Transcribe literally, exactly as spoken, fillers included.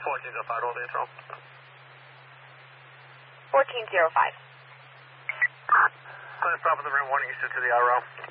fourteen oh five, hold the intro. fourteen oh five. Let's stop at the rim warning you to the I R O.